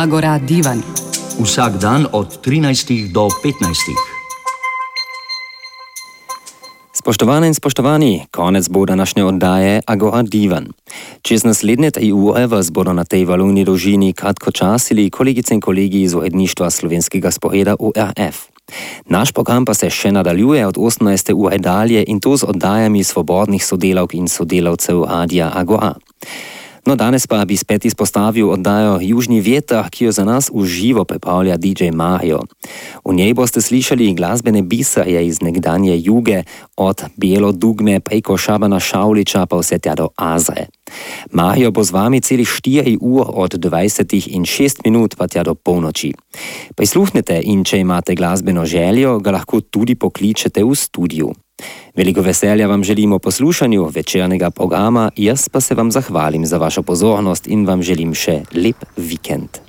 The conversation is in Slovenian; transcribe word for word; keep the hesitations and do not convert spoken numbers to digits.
Agora Divan. Vsak dan od trinajstih do petnajstih. Spoštovane in spoštovani, konec bo današnje oddaje Agora Divan. Čez naslednje tri ure vas bodo na tej valovni dolžini kratko časili kolegice in kolegi iz uredništva slovenskega sporeda U R F. Naš program pa se še nadaljuje od osemnajste ure dalje in to z oddajami svobodnih sodelavk in sodelavcev Radia Agora. No, danes pa bi spet izpostavil oddajo Južni vjetar, ki jo za nas v živo pripravlja D J Mario. V njej boste slišali glasbene bisarje iz nekdanje Juge, od Bijelo dugme preko Šabana Šauliča pa vse tja do Azre. Mario bo z vami celih štiri ur od dvajsetih in šest minut pa tja do polnoči. Prisluhnite in če imate glasbeno željo, ga lahko tudi pokličete v studiu. Veliko veselja vam želimo poslušanju večernega programa, jaz pa se vam zahvalim za vašo pozornost in vam želim še lep vikend.